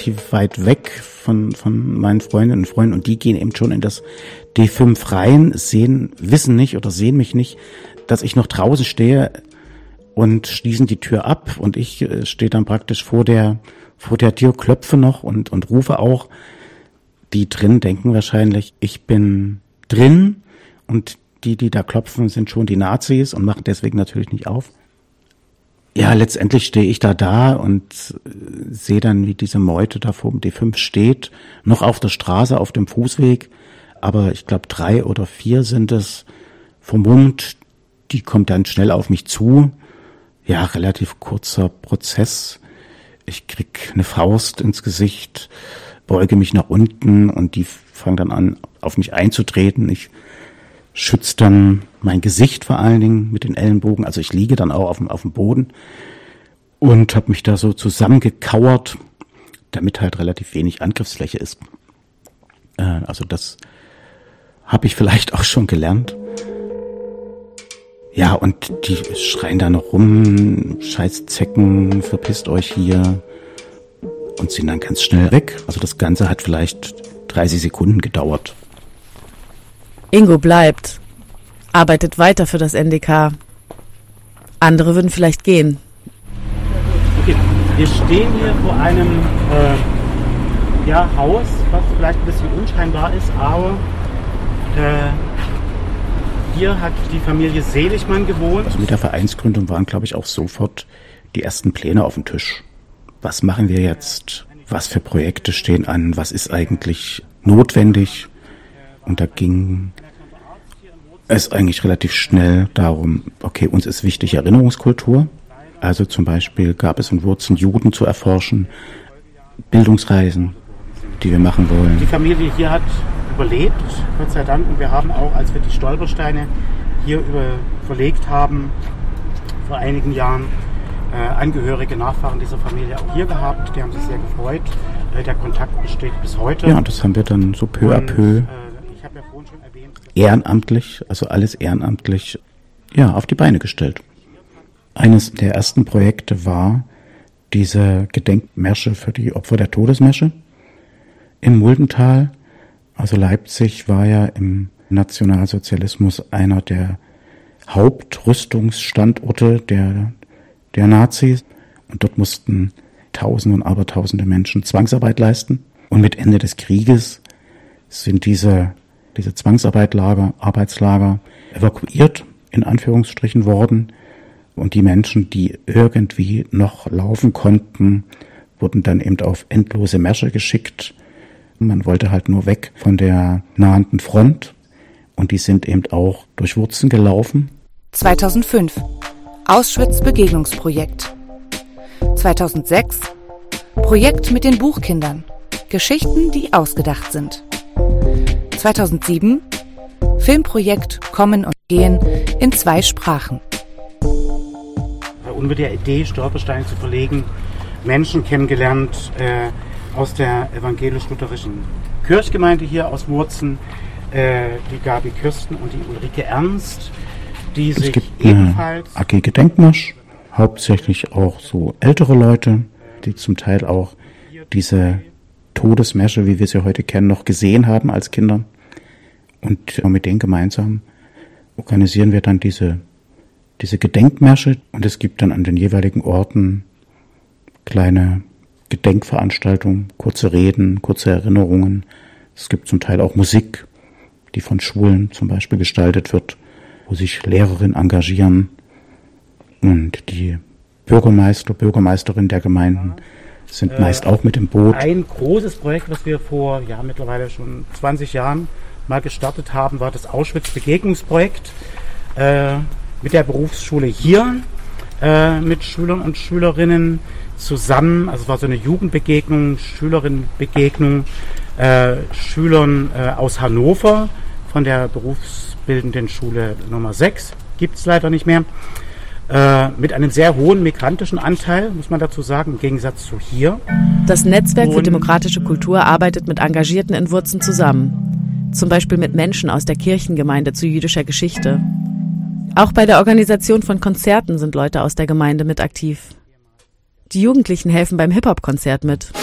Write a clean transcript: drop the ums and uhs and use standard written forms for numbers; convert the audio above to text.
relativ weit weg von meinen Freundinnen und Freunden und die gehen eben schon in das D5 rein, wissen nicht oder sehen mich nicht, dass ich noch draußen stehe und schließen die Tür ab und ich stehe dann praktisch vor der Tür, klopfe noch und rufe auch. Die drin denken wahrscheinlich, ich bin drin und die da klopfen, sind schon die Nazis und machen deswegen natürlich nicht auf. Ja, letztendlich stehe ich da und sehe dann, wie diese Meute da vor dem D5 steht, noch auf der Straße, auf dem Fußweg, aber ich glaube 3 oder 4 sind es vermummt, die kommt dann schnell auf mich zu. Ja, relativ kurzer Prozess. Ich krieg eine Faust ins Gesicht, beuge mich nach unten und die fangen dann an, auf mich einzutreten. Ich schütze dann mein Gesicht vor allen Dingen mit den Ellenbogen. Also ich liege dann auch auf dem Boden und habe mich da so zusammengekauert, damit halt relativ wenig Angriffsfläche ist. Also das habe ich vielleicht auch schon gelernt. Ja, und die schreien da noch rum, scheiß Zecken, verpisst euch hier und sind dann ganz schnell weg. Also das Ganze hat vielleicht 30 Sekunden gedauert. Ingo bleibt, arbeitet weiter für das NDK. Andere würden vielleicht gehen. Okay, wir stehen hier vor einem Haus, was vielleicht ein bisschen unscheinbar ist, aber hier hat die Familie Seligmann gewohnt. Also mit der Vereinsgründung waren, glaube ich, auch sofort die ersten Pläne auf dem Tisch. Was machen wir jetzt? Was für Projekte stehen an? Was ist eigentlich notwendig? Und da ging es eigentlich relativ schnell darum, okay, uns ist wichtig Erinnerungskultur. Also zum Beispiel gab es in Wurzen Juden zu erforschen, Bildungsreisen, die wir machen wollen. Die Familie hier hat überlebt, Gott sei Dank. Und wir haben auch, als wir die Stolpersteine hier verlegt haben, vor einigen Jahren, Angehörige, Nachfahren dieser Familie auch hier gehabt. Die haben sich sehr gefreut. Der Kontakt besteht bis heute. Ja, und das haben wir dann so peu à peu ich habe ja vorhin schon erwähnt, ehrenamtlich, also alles ehrenamtlich, auf die Beine gestellt. Eines der ersten Projekte war diese Gedenkmärsche für die Opfer der Todesmärsche in Muldental. Also Leipzig war ja im Nationalsozialismus einer der Hauptrüstungsstandorte der Nazis. Und dort mussten Tausende und Abertausende Menschen Zwangsarbeit leisten. Und mit Ende des Krieges sind diese Arbeitslager evakuiert, in Anführungsstrichen, worden. Und die Menschen, die irgendwie noch laufen konnten, wurden dann eben auf endlose Märsche geschickt. Man wollte halt nur weg von der nahenden Front. Und die sind eben auch durch Wurzen gelaufen. 2005. Auschwitz-Begegnungsprojekt. 2006. Projekt mit den Buchkindern. Geschichten, die ausgedacht sind. 2007. Filmprojekt Kommen und Gehen in 2 Sprachen. Und mit der Idee, Stolpersteine zu verlegen, Menschen kennengelernt aus der evangelisch-lutherischen Kirchgemeinde hier aus Wurzen, die Gabi Kürsten und die Ulrike Ernst, die es sich gibt ebenfalls... AG Gedenkmarsch, hauptsächlich auch so ältere Leute, die zum Teil auch diese Todesmärsche, wie wir sie heute kennen, noch gesehen haben als Kinder. Und mit denen gemeinsam organisieren wir dann diese Gedenkmärsche und es gibt dann an den jeweiligen Orten kleine Gedenkveranstaltungen, kurze Reden, kurze Erinnerungen. Es gibt zum Teil auch Musik, die von Schulen zum Beispiel gestaltet wird, wo sich Lehrerinnen engagieren und die Bürgermeisterin der Gemeinden sind meist auch mit im Boot. Ein großes Projekt, was wir vor mittlerweile schon 20 Jahren mal gestartet haben, war das Auschwitz-Begegnungsprojekt mit der Berufsschule hier, mit Schülern und Schülerinnen zusammen. Also es war so eine Jugendbegegnung, Schülerinnenbegegnung, Schülern aus Hannover von der berufsbildenden Schule Nummer 6, gibt es leider nicht mehr, mit einem sehr hohen migrantischen Anteil, muss man dazu sagen, im Gegensatz zu hier. Das Netzwerk für demokratische Kultur arbeitet mit Engagierten in Wurzen zusammen. Zum Beispiel mit Menschen aus der Kirchengemeinde zu jüdischer Geschichte. Auch bei der Organisation von Konzerten sind Leute aus der Gemeinde mit aktiv. Die Jugendlichen helfen beim Hip-Hop-Konzert mit.